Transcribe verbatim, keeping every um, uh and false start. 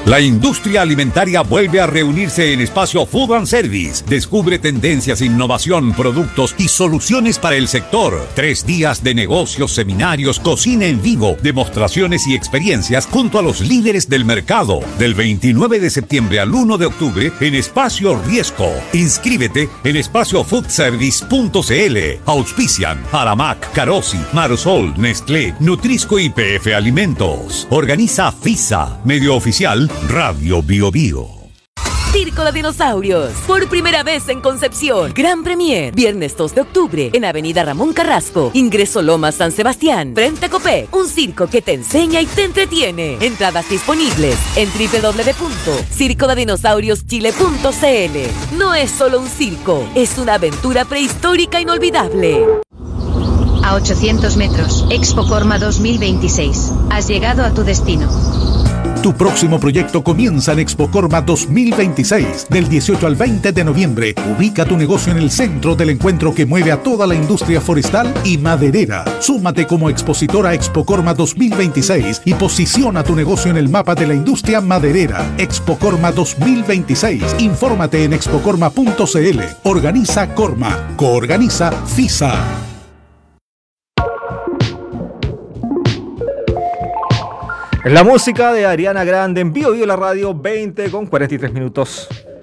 La industria alimentaria vuelve a reunirse en Espacio Food and Service. Descubre tendencias, innovación, productos y soluciones para el sector. Tres días de negocios, seminarios, cocina en vivo, demostraciones y experiencias junto a los líderes del mercado. Del veintinueve de septiembre al uno de octubre en Espacio Riesco. Inscríbete en espacio food service punto c l. Auspician Aramac, Carosi, Marsol, Nestlé, Nutrisco y P F Alimentos. Organiza FISA, medio oficial Radio Bio Bio. Circo de Dinosaurios, por primera vez en Concepción. Gran Premier, viernes dos de octubre, en Avenida Ramón Carrasco, ingreso Lomas San Sebastián, frente a Copec. Un circo que te enseña y te entretiene. Entradas disponibles en doble u doble u doble u punto circo de dinosaurios chile punto c l. No es solo un circo, es una aventura prehistórica inolvidable. A ochocientos metros, Expo Corma dos mil veintiséis. Has llegado a tu destino. Tu próximo proyecto comienza en Expo Corma dos mil veintiséis. Del dieciocho al veinte de noviembre, ubica tu negocio en el centro del encuentro que mueve a toda la industria forestal y maderera. Súmate como expositora a Expo Corma dos mil veintiséis y posiciona tu negocio en el mapa de la industria maderera. Expo Corma dos mil veintiséis. Infórmate en expo corma punto c l. Organiza Corma. Coorganiza FISA. La música de Ariana Grande en Bio Bio la radio, veinte con cuarenta y tres minutos.